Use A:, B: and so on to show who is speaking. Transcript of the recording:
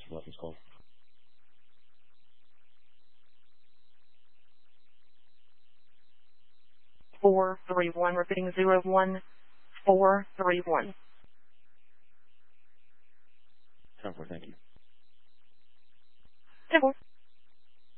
A: for letting us call.
B: 431, repeating 01431.
A: 10-4, thank you.